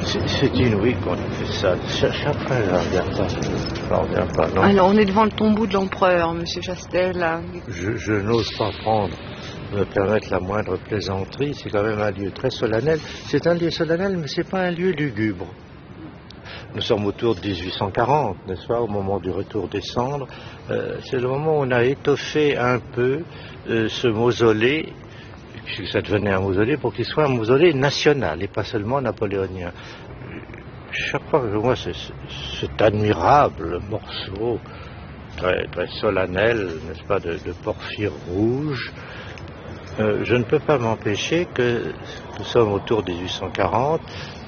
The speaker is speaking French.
C'est inouï qu'on ait fait ça. Chaque fois, je ne reviens pas, non. Alors, on est devant le tombeau de l'empereur, monsieur Chastel. Là. Je n'ose pas me permettre la moindre plaisanterie. C'est quand même un lieu très solennel. C'est un lieu solennel, mais c'est pas un lieu lugubre. Nous sommes autour de 1840, n'est-ce pas, au moment du retour des cendres. C'est le moment où on a étoffé un peu ce mausolée, puisque ça devenait un mausolée, pour qu'il soit un mausolée national et pas seulement napoléonien. Chaque fois que je vois cet admirable morceau, très, très solennel, n'est-ce pas, de porphyre rouge, je ne peux pas m'empêcher que nous sommes autour de 1840,